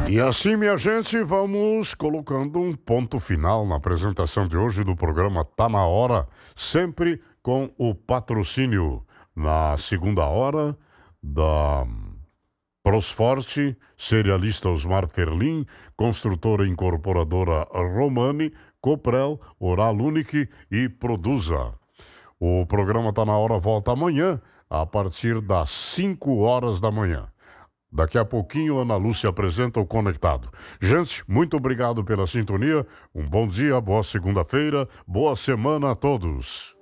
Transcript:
E assim, minha gente, vamos colocando um ponto final na apresentação de hoje do programa Tá na Hora, sempre com o patrocínio na segunda hora da Prosforte, Cerealista Osmar Terlim, Construtora Incorporadora Romani, Coprel, Oral Unique e Produza. O programa Tá na Hora volta amanhã, a partir das 5 horas da manhã. Daqui a pouquinho, Ana Lúcia apresenta o Conectado. Gente, muito obrigado pela sintonia. Um bom dia, boa segunda-feira, boa semana a todos.